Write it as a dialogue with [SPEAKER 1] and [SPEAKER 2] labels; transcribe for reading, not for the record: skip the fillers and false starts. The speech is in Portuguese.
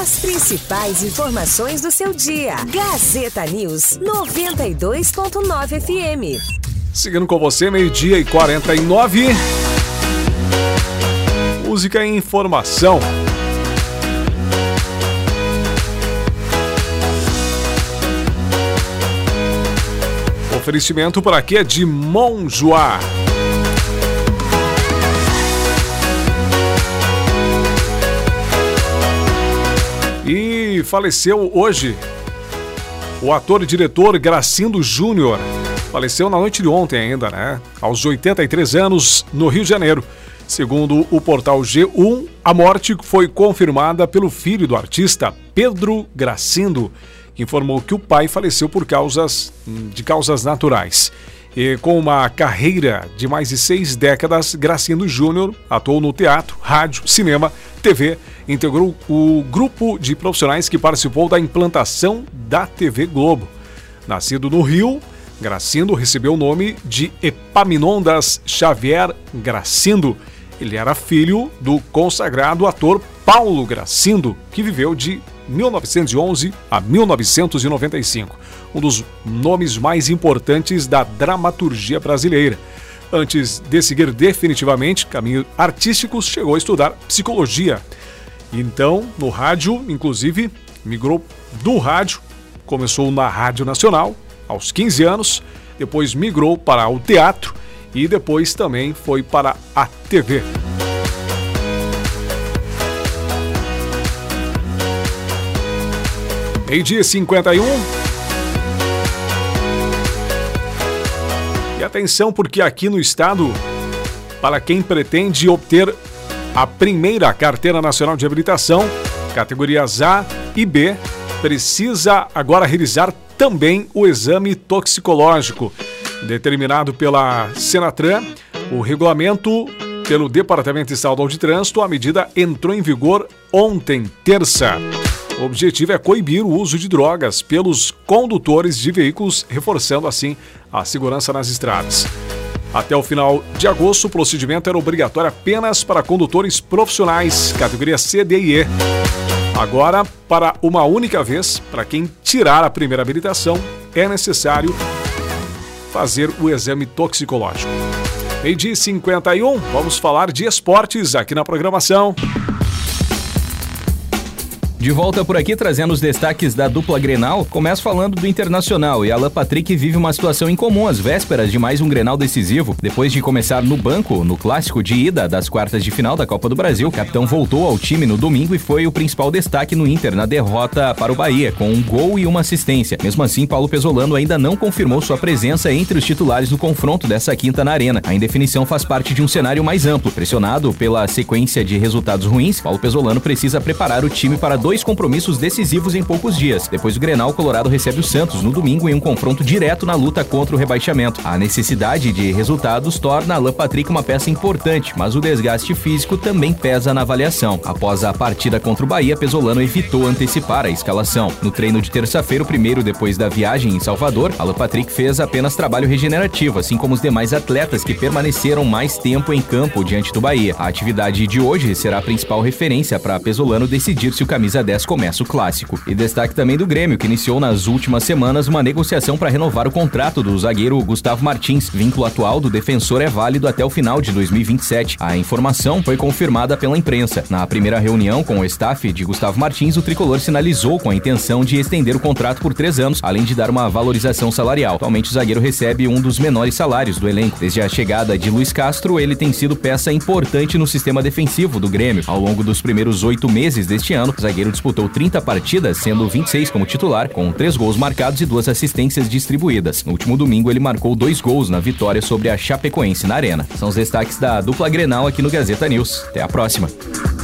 [SPEAKER 1] As principais informações do seu dia. Gazeta News 92.9 FM.
[SPEAKER 2] Seguindo com você, 12h49. Música e informação. Oferecimento por aqui é de Monjoá. E faleceu hoje o ator e diretor Gracindo Júnior. Faleceu na noite de ontem ainda, né? Aos 83 anos, no Rio de Janeiro. Segundo o portal G1, a morte foi confirmada pelo filho do artista, Pedro Gracindo, que informou que o pai faleceu por causas naturais. E com uma carreira de mais de 6 décadas, Gracindo Júnior atuou no teatro, rádio, cinema, TV, integrou o grupo de profissionais que participou da implantação da TV Globo. Nascido no Rio, Gracindo recebeu o nome de Epaminondas Xavier Gracindo. Ele era filho do consagrado ator Paulo Gracindo, que viveu de 1911 a 1995, um dos nomes mais importantes da dramaturgia brasileira. Antes de seguir definitivamente caminhos artísticos, chegou a estudar psicologia. Então, no rádio, inclusive, migrou do rádio, começou na Rádio Nacional, aos 15 anos, depois migrou para o teatro e depois também foi para a TV. Meio-dia 51. E atenção, porque aqui no estado, para quem pretende obter a primeira Carteira Nacional de Habilitação, categorias A e B, precisa agora realizar também o exame toxicológico. Determinado pela Senatran, o regulamento pelo Departamento Estadual de Trânsito, a medida entrou em vigor ontem, terça. O objetivo é coibir o uso de drogas pelos condutores de veículos, reforçando assim a segurança nas estradas. Até o final de agosto, o procedimento era obrigatório apenas para condutores profissionais, categoria C, D e E. Agora, para uma única vez, para quem tirar a primeira habilitação, é necessário fazer o exame toxicológico. Meio-dia 51, vamos falar de esportes aqui na programação.
[SPEAKER 3] De volta por aqui, trazendo os destaques da dupla Grenal, começo falando do Internacional, e Alan Patrick vive uma situação incomum às vésperas de mais um Grenal decisivo. Depois de começar no banco, no clássico de ida das quartas de final da Copa do Brasil, o capitão voltou ao time no domingo e foi o principal destaque no Inter na derrota para o Bahia, com um gol e uma assistência. Mesmo assim, Paulo Pezzolano ainda não confirmou sua presença entre os titulares no confronto dessa quinta na Arena. A indefinição faz parte de um cenário mais amplo. Pressionado pela sequência de resultados ruins, Paulo Pezzolano precisa preparar o time para 2 compromissos decisivos em poucos dias. Depois do Grenal, o Colorado recebe o Santos no domingo em um confronto direto na luta contra o rebaixamento. A necessidade de resultados torna Alan Patrick uma peça importante, mas o desgaste físico também pesa na avaliação. Após a partida contra o Bahia, Pezzolano evitou antecipar a escalação. No treino de terça-feira, o primeiro depois da viagem em Salvador, Alan Patrick fez apenas trabalho regenerativo, assim como os demais atletas que permaneceram mais tempo em campo diante do Bahia. A atividade de hoje será a principal referência para Pezzolano decidir se o camisa 10 começa o clássico. E destaque também do Grêmio, que iniciou nas últimas semanas uma negociação para renovar o contrato do zagueiro Gustavo Martins. Vínculo atual do defensor é válido até o final de 2027. A informação foi confirmada pela imprensa. Na primeira reunião com o staff de Gustavo Martins, o tricolor sinalizou com a intenção de estender o contrato por 3 anos, além de dar uma valorização salarial. Atualmente o zagueiro recebe um dos menores salários do elenco. Desde a chegada de Luiz Castro, ele tem sido peça importante no sistema defensivo do Grêmio. Ao longo dos primeiros 8 meses deste ano, o zagueiro disputou 30 partidas, sendo 26 como titular, com 3 gols marcados e 2 assistências distribuídas. No último domingo, ele marcou 2 gols na vitória sobre a Chapecoense na Arena. São os destaques da dupla Grenal aqui no Gazeta News. Até a próxima.